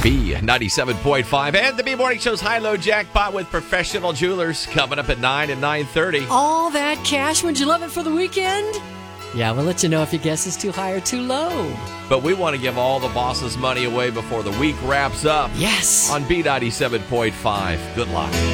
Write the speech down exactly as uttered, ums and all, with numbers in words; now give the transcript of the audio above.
B ninety-seven point five. And the B Morning Show's high-low jackpot with Professional Jewelers coming up at nine and nine thirty. All that cash, would you love it for the weekend? Yeah, we'll let you know if your guess is too high or too low. But we want to give all the boss's money away before the week wraps up. Yes. On B ninety-seven point five. Good luck.